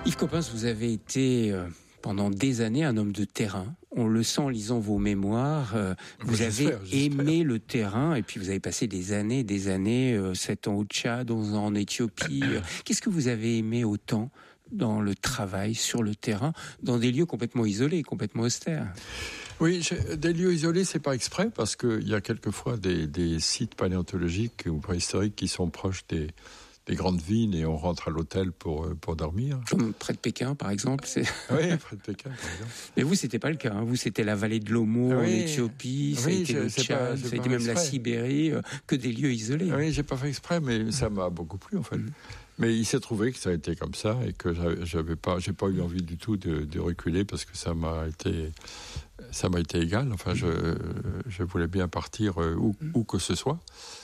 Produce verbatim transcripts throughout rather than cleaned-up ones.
Yves Coppens, vous avez été euh, pendant des années un homme de terrain. On le sent en lisant vos mémoires. Euh, vous avez j'espère, j'espère. aimé le terrain et puis vous avez passé des années, des années, euh, sept ans au Tchad, onze ans en Éthiopie. Qu'est-ce que vous avez aimé autant dans le travail, sur le terrain, dans des lieux complètement isolés, complètement austères? Oui, des lieux isolés, c'est pas exprès, parce qu'il y a quelquefois des, des sites paléontologiques ou préhistoriques qui sont proches des, des grandes villes et on rentre à l'hôtel pour, pour dormir. Comme près de Pékin, par exemple. C'est... Oui, près de Pékin, par exemple. Mais vous, c'était pas le cas. Hein. Vous, c'était la vallée de l'Omo, oui, en Éthiopie, ça oui, a été le Tchad, ça a été même exprès. La Sibérie, euh, que des lieux isolés. Oui, j'ai pas fait exprès, mais ça m'a beaucoup plu, en fait. Mmh. Mais il s'est trouvé que ça a été comme ça et que j'avais pas, j'ai pas eu envie du tout de, de reculer parce que ça m'a été, ça m'a été égal. Enfin, je, je voulais bien partir où, où que ce soit.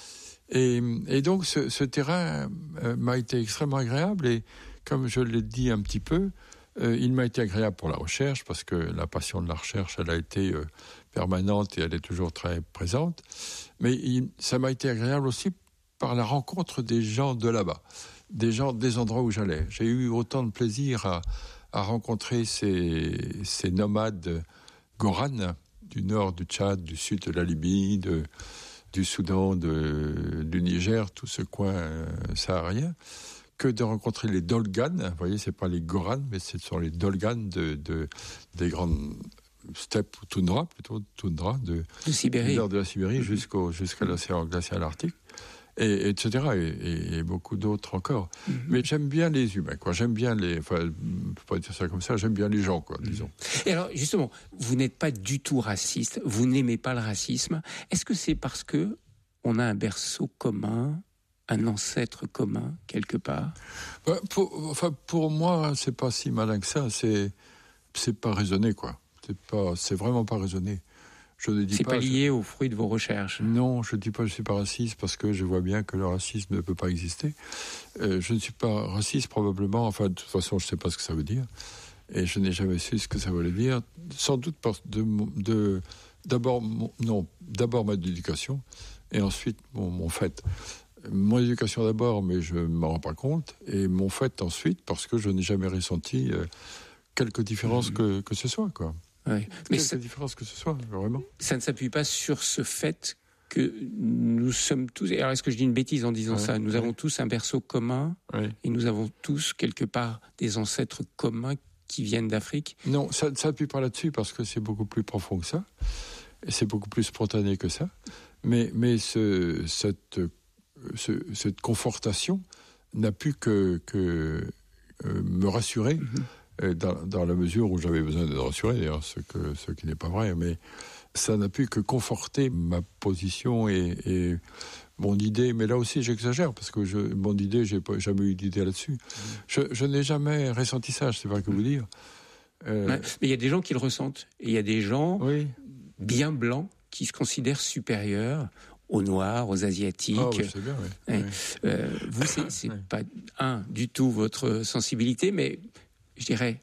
Et, et donc, ce, ce terrain m'a été extrêmement agréable et, comme je l'ai dit un petit peu, euh, il m'a été agréable pour la recherche parce que la passion de la recherche, elle a été euh, permanente et elle est toujours très présente. Mais il, ça m'a été agréable aussi par la rencontre des gens de là-bas. Des gens, des endroits où j'allais. J'ai eu autant de plaisir à, à rencontrer ces, ces nomades Goran, du nord du Tchad, du sud de la Libye, de, du Soudan, de, du Niger, tout ce coin euh, saharien, que de rencontrer les Dolganes. Vous voyez, c'est pas les Goran, mais ce sont les Dolganes de, de, des grandes steppes, toundra, plutôt, toundra, de, de Sibérie. Du nord de la Sibérie mm-hmm. jusqu'au, jusqu'à l'océan glacial arctique. Et, et cetera. Et, et, et beaucoup d'autres encore. Mm-hmm. Mais j'aime bien les humains, quoi. J'aime bien les, enfin, je peux pas dire ça comme ça, j'aime bien les gens, quoi, disons. Et alors, justement, vous n'êtes pas du tout raciste, vous n'aimez pas le racisme. Est-ce que c'est parce que on a un berceau commun, un ancêtre commun, quelque part? Bah, pour, enfin, pour moi, c'est pas si malin que ça, c'est, c'est pas raisonné, quoi. C'est pas, c'est vraiment pas raisonné. Je ne dis c'est pas, pas lié je... aux fruits de vos recherches. Non, je ne dis pas que je suis pas raciste parce que je vois bien que le racisme ne peut pas exister. Euh, je ne suis pas raciste probablement, enfin de toute façon je ne sais pas ce que ça veut dire et je n'ai jamais su ce que ça voulait dire. Sans doute parce de, de d'abord mon, non, d'abord ma éducation et ensuite mon, mon fait. Mon éducation d'abord, mais je ne m'en rends pas compte, et mon fait ensuite parce que je n'ai jamais ressenti euh, quelque différence mmh. que, que ce soit, quoi. Oui. Mais c'est la différence que ce soit, vraiment. Ça ne s'appuie pas sur ce fait que nous sommes tous... Alors, est-ce que je dis une bêtise en disant ouais, ça? Nous ouais. avons tous un berceau commun ouais. et nous avons tous, quelque part, des ancêtres communs qui viennent d'Afrique? Non, ça ne s'appuie pas là-dessus parce que c'est beaucoup plus profond que ça. Et c'est beaucoup plus spontané que ça. Mais, mais ce, cette, ce, cette confortation n'a pu que, que euh, me rassurer. Mm-hmm. Dans, dans la mesure où j'avais besoin d'être rassuré, d'ailleurs, ce, que, ce qui n'est pas vrai, mais ça n'a pu que conforter ma position et, et mon idée. Mais là aussi, j'exagère, parce que je, mon idée, j'ai pas, jamais eu d'idée là-dessus. Mmh. Je, je n'ai jamais ressenti ça, je ne sais pas que vous dire. Euh... Ouais, mais il y a des gens qui le ressentent. Et il y a des gens oui. bien blancs qui se considèrent supérieurs aux Noirs, aux Asiatiques. Ah oui, c'est bien, oui. Ouais. Oui. Euh, vous, c'est, c'est oui. pas, un, du tout votre sensibilité, mais... je dirais,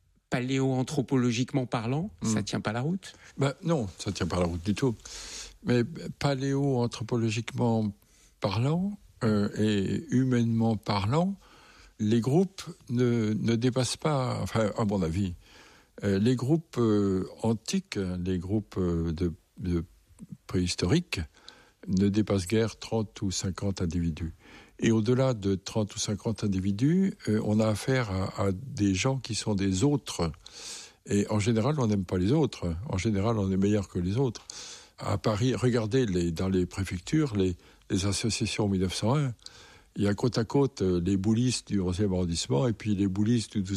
paléo-anthropologiquement parlant, mmh. ça tient pas la route? Ben non, ça tient pas la route du tout. Mais paléo-anthropologiquement parlant euh, et humainement parlant, les groupes ne, ne dépassent pas, enfin, à mon avis, euh, les groupes euh, antiques, les groupes euh, de, de préhistoriques, ne dépassent guère trente ou cinquante individus. Et au-delà de trente ou cinquante individus, euh, on a affaire à, à des gens qui sont des autres. Et en général, on n'aime pas les autres. En général, on est meilleur que les autres. À Paris, regardez les, dans les préfectures, les, les associations mille neuf cent un, il y a côte à côte les boulistes du onzième arrondissement et puis les boulistes du